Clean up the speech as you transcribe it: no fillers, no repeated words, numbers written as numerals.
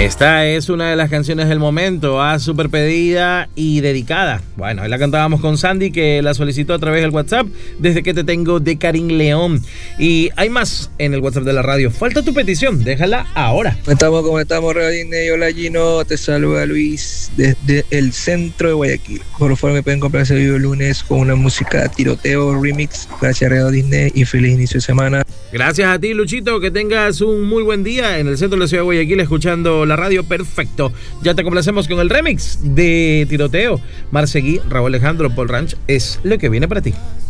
Esta es una de las canciones del momento, súper pedida y dedicada. Bueno, ahí la cantábamos con Sandy, que la solicitó a través del WhatsApp, Desde que te tengo, de Karin León. Y hay más en el WhatsApp de la radio. Falta tu petición, déjala ahora. ¿Cómo estamos, Radio Disney? Hola, Gino, te saluda Luis desde el centro de Guayaquil. Por favor, me pueden comprar ese video el lunes con una música Tiroteo remix. Gracias, Radio Disney, y feliz inicio de semana. Gracias a ti, Luchito, que tengas un muy buen día en el centro de la ciudad de Guayaquil escuchando la radio. Perfecto. Ya te complacemos con el remix de Tiroteo. Marseguí, Raúl Alejandro, Paul Ranch, es lo que viene para ti.